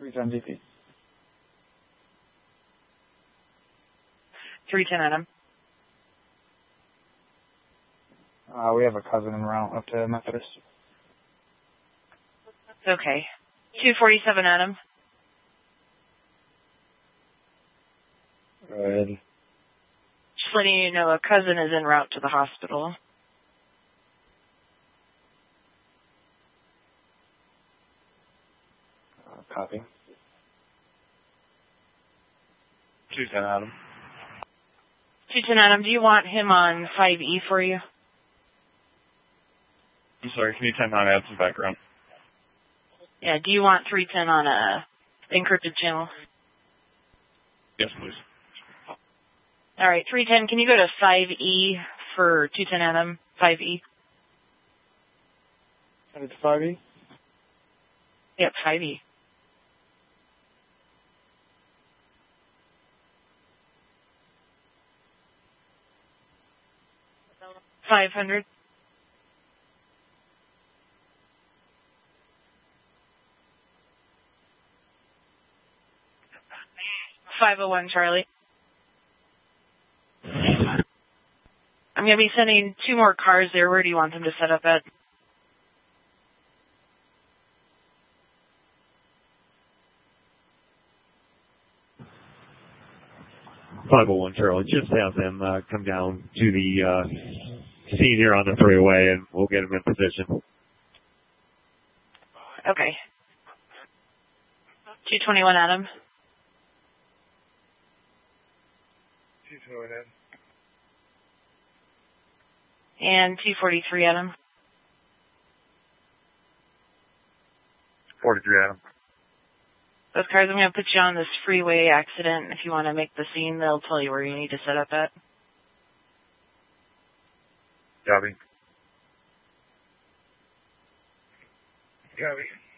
310 DP. 310 Adam. We have a cousin en route up to Methodist. Okay. 247 Adam. Good. Just letting you know a cousin is en route to the hospital. Copy. 210 Adam. 210 Adam, do you want him on 5E for you? I'm sorry, can you 10-9 add some background? Yeah, do you want 310 on a encrypted channel? Yes, please. All right, 310, can you go to 5E for 210 Adam? 5E? And it's 5E? Yep, 5E. $500. $501 Charlie. I'm going to be sending 2 more cars there. Where do you want them to set up at? Charlie. Just have them come down to the scene here on the freeway, and we'll get them in position. Okay. 221 Adam. 221 Adam. And 243 Adam. 43 Adam. Those cars, I'm going to put you on this freeway accident. If you want to make the scene, they'll tell you where you need to set up at. Copy. Copy.